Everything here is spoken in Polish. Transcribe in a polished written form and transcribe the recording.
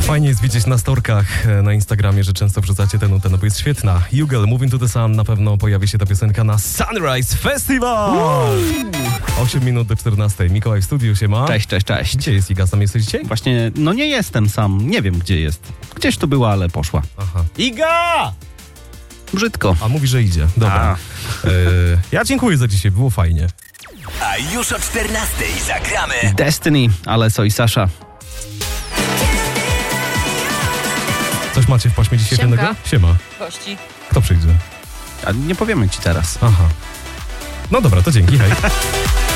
Fajnie jest widzieć na storkach na Instagramie, że często wrzucacie tę nutę, no bo jest świetna. Jugel, Moving to the Sun, na pewno pojawi się ta piosenka na Sunrise Festival! 8 minut do 14. Mikołaj w studiu, siema. Cześć. Gdzie jest Iga? Sam jesteś dzisiaj? Właśnie, no nie jestem sam, nie wiem gdzie jest. Gdzieś tu była, ale poszła. Aha. Iga! Brzydko. A mówi, że idzie. Dobra. Ja dziękuję za dzisiaj, było fajnie. A już o 14 zagramy Destiny, Alesso i Sasha. Coś macie w paśmie dzisiaj Siemka. pewnego? Siema. Gości. Kto przyjdzie? A nie powiemy ci teraz. Aha. No dobra, to dzięki, hej.